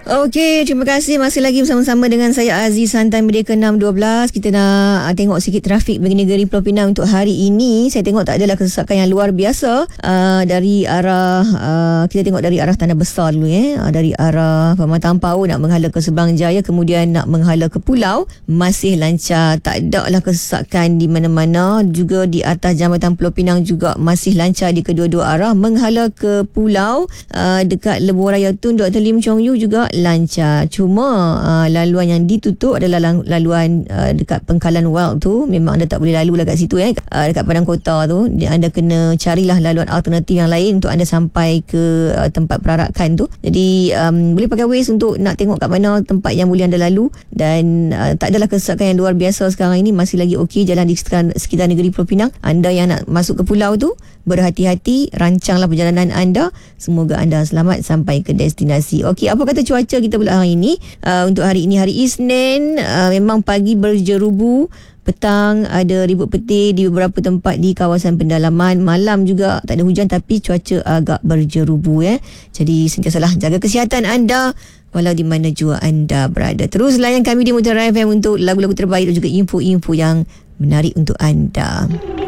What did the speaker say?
Okey, terima kasih. Masih lagi bersama-sama dengan saya Aziz, Santai Merdeka 612. Kita nak tengok sikit trafik bagi negeri Pulau Pinang untuk hari ini. Saya tengok tak adalah kesesakan yang luar biasa dari arah kita tengok dari arah Tanah Besar dulu dari arah Pematang Pau nak menghala ke Sebang Jaya, kemudian nak menghala ke Pulau, masih lancar, tak ada lah kesesakan di mana-mana. Juga di atas Jambatan Pulau Pinang juga masih lancar di kedua-dua arah. Menghala ke Pulau dekat Lebuh Raya Tun Dr. Lim Chong Yu juga lancar. Cuma laluan yang ditutup adalah laluan dekat Pengkalan Wild tu. Memang anda tak boleh lalu lah kat situ dekat Padang Kota tu. Anda kena carilah laluan alternatif yang lain untuk anda sampai ke tempat perarakan tu. Jadi boleh pakai Waze untuk nak tengok kat mana tempat yang boleh anda lalu. Dan tak adalah kesesakan yang luar biasa sekarang ini. Masih lagi okey jalan di sekitar negeri Pulau Pinang. Anda yang nak masuk ke pulau tu, berhati-hati, rancanglah perjalanan anda. Semoga anda selamat sampai ke destinasi. Okey, apa kata cuaca kita pula hari ini? Untuk hari ini, hari Isnin, memang pagi berjerubu, petang ada ribut petir di beberapa tempat di kawasan pendalaman. Malam juga tak ada hujan tapi cuaca agak berjerubu Jadi sentiasalah jaga kesihatan anda walau di mana jua anda berada. Terus layan kami di Mutiara FM untuk lagu-lagu terbaik dan juga info-info yang menarik untuk anda.